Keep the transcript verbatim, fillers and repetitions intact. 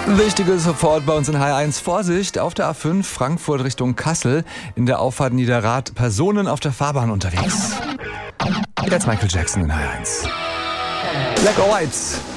Wichtiges sofort bei uns in H eins. Vorsicht, auf der A fünf Frankfurt Richtung Kassel. In der Auffahrt Niederrad Personen auf der Fahrbahn unterwegs. Jetzt Michael Jackson in H eins. Black or White.